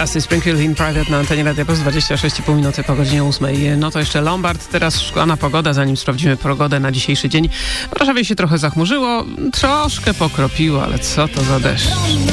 Dusty Springfield in Private na antenie Radia Plus, 26,5 minuty po godzinie 8. No to jeszcze Lombard, teraz szklana pogoda, zanim sprawdzimy pogodę na dzisiejszy dzień. W Warszawie się trochę zachmurzyło, troszkę pokropiło, ale co to za deszcz.